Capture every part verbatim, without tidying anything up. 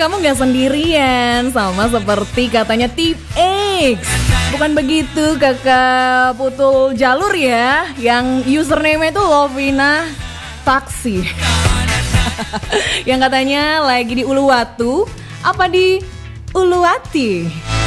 kamu gak sendirian, sama seperti katanya Tip X. Bukan begitu kakak Putul Jalur ya, yang username itu Lovina Taksi. Yang katanya lagi di Uluwatu, apa di Uluwati?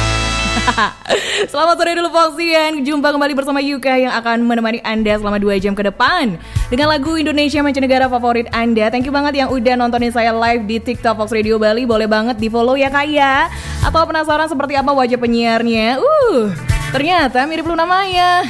Selamat sore dulu Foxian. Jumpa kembali bersama Yuka yang akan menemani Anda selama dua jam ke depan dengan lagu Indonesia mancanegara favorit Anda. Thank you banget yang udah nontonin saya live di TikTok Fox Radio Bali. Boleh banget di follow ya kak ya. Atau penasaran seperti apa wajah penyiarnya? Uh, ternyata mirip Luna Maya.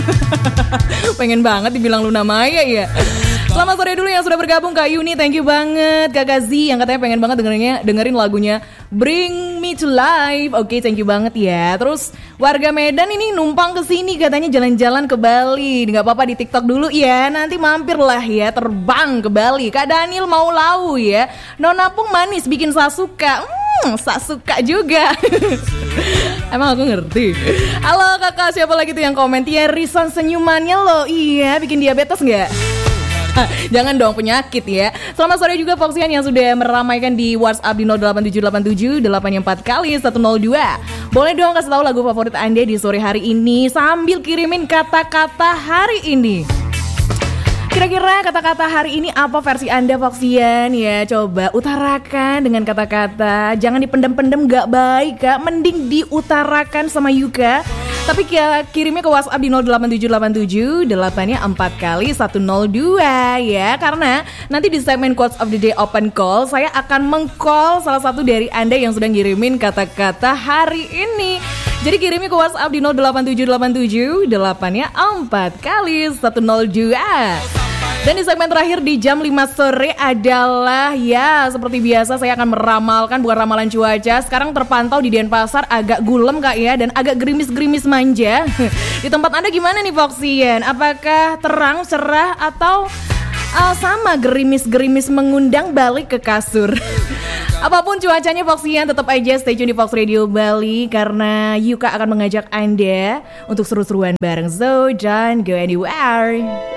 Pengen banget dibilang Luna Maya ya. Selamat sore dulu yang sudah bergabung Kak Yuni, thank you banget. Kakak Z yang katanya pengen banget dengerinnya, dengerin lagunya Bring Me to Life. Oke, okay, thank you banget ya. Terus warga Medan ini numpang ke sini katanya jalan-jalan ke Bali. Enggak apa-apa di TikTok dulu ya. Nanti mampir lah ya, terbang ke Bali. Kak Daniel mau lau ya. Nona Pung manis bikin Sasuka. Hmm, Sasuka juga. Emang aku ngerti. Halo kakak, siapa lagi tuh yang komen? Tierisan senyumannya loh. Iya, bikin diabetes enggak? Jangan dong, penyakit ya. Selamat sore juga Foxian yang sudah meramaikan di WhatsApp di nol delapan tujuh delapan tujuh delapan empat kali satu nol dua. Boleh dong kasih tahu lagu favorit Anda di sore hari ini sambil kirimin kata-kata hari ini. Kira-kira kata-kata hari ini apa versi Anda Foxian ya? Coba utarakan dengan kata-kata. Jangan dipendam-pendam, gak baik kak. Mending diutarakan sama Yuka. Tapi kirimnya ke WhatsApp di nol delapan tujuh delapan tujuh delapan empat kali satu nol dua ya. Karena nanti di segmen Quotes of the Day Open Call, saya akan meng-call salah satu dari Anda yang sudah ngirimin kata-kata hari ini. Jadi kirimnya ke WhatsApp di nol delapan tujuh delapan tujuh delapan empat kali satu nol dua. Dan di segmen terakhir di jam lima sore adalah ya seperti biasa saya akan meramalkan, bukan ramalan cuaca. Sekarang terpantau di Denpasar agak gulem kak ya, dan agak gerimis-gerimis manja. Di tempat Anda gimana nih Foxian? Apakah terang, cerah, atau uh, sama gerimis-gerimis mengundang balik ke kasur? Apapun cuacanya Foxian, tetap aja stay tune di Fox Radio Bali karena Yuka akan mengajak Anda untuk seru-seruan bareng. So don't go anywhere.